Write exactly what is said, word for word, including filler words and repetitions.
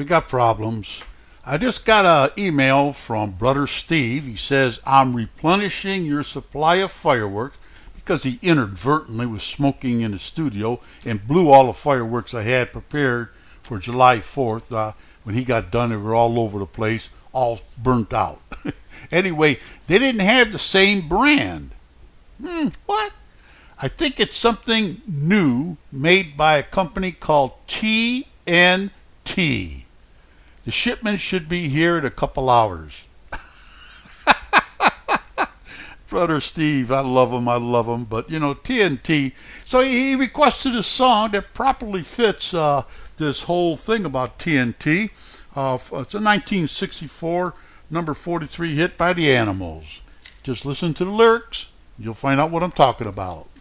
we got problems. I just got an email from Brother Steve. He says, I'm replenishing your supply of fireworks because he inadvertently was smoking in the studio and blew all the fireworks I had prepared for July fourth. Uh, when he got done, they were all over the place, all burnt out. Anyway, they didn't have the same brand. Hmm, what? I think it's something new made by a company called T N T. The shipment should be here in a couple hours. Brother Steve, I love him, I love him, but you know, T N T. So he requested a song that properly fits uh, this whole thing about T N T. Uh, it's a nineteen sixty-four number forty-three hit by the Animals. Just listen to the lyrics, you'll find out what I'm talking about.